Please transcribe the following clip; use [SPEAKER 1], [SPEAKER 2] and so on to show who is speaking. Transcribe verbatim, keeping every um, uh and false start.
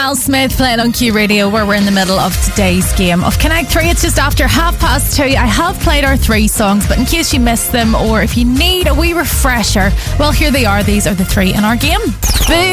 [SPEAKER 1] Mel Smith playing on Q Radio, where we're in the middle of today's game of Connect three. It's just after half past two. I have played our three songs, but in case you missed them or if you need a wee refresher, well, here they are. These are the three in our game. Boo!